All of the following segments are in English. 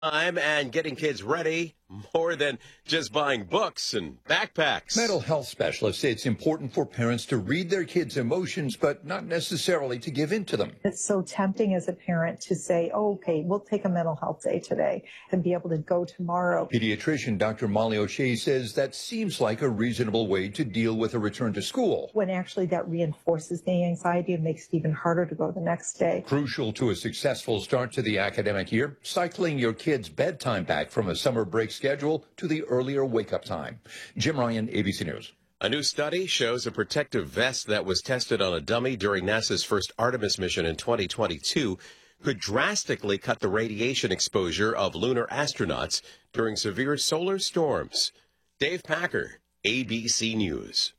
Time and getting kids ready more than just buying books and backpacks. Mental health specialists say it's important for parents to read their kids' emotions, but not necessarily to give in to them. It's so tempting as a parent to say, oh, okay, we'll take a mental health day today and be able to go tomorrow. Pediatrician Dr. Molly O'Shea says that seems like a reasonable way to deal with a return to school. When actually that reinforces the anxiety and makes it even harder to go the next day. Crucial to a successful start to the academic year, cycling your kids' bedtime back from a summer break schedule to the earlier wake-up time. Jim Ryan, ABC News. A new study shows a protective vest that was tested on a dummy during NASA's first Artemis mission in 2022 could drastically cut the radiation exposure of lunar astronauts during severe solar storms. Dave Packer, ABC News.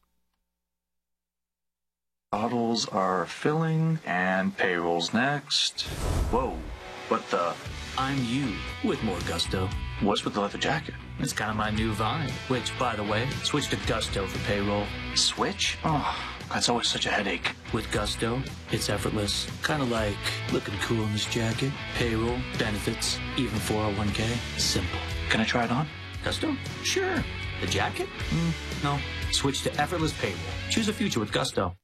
Bottles are filling and payroll's next. Whoa, what the? I'm you with more gusto. What's with the leather jacket? It's kind of my new vibe, which, by the way, switch to Gusto for payroll. Switch? Oh, that's always such a headache. With Gusto, it's effortless. Kind of like looking cool in this jacket, payroll, benefits, even 401k. Simple. Can I try it on? Gusto? Sure. The jacket? No. Switch to effortless payroll. Choose a future with Gusto.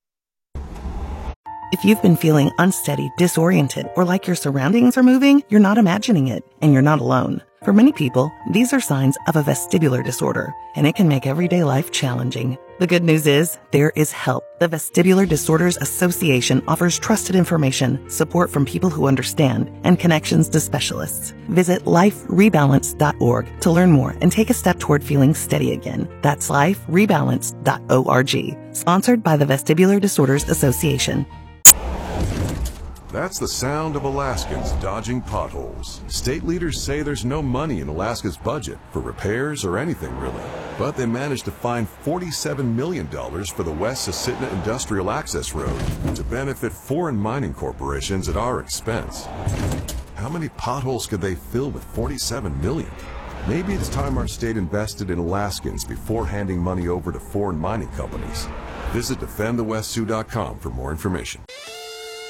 If you've been feeling unsteady, disoriented, or like your surroundings are moving, you're not imagining it, and you're not alone. For many people, these are signs of a vestibular disorder, and it can make everyday life challenging. The good news is, there is help. The Vestibular Disorders Association offers trusted information, support from people who understand, and connections to specialists. Visit liferebalance.org to learn more and take a step toward feeling steady again. That's liferebalance.org. Sponsored by the Vestibular Disorders Association. That's the sound of Alaskans dodging potholes. State leaders say there's no money in Alaska's budget for repairs or anything really. But they managed to find $47 million for the West Susitna Industrial Access Road to benefit foreign mining corporations at our expense. How many potholes could they fill with $47 million? Maybe it's time our state invested in Alaskans before handing money over to foreign mining companies. Visit defendthewestsioux.com for more information.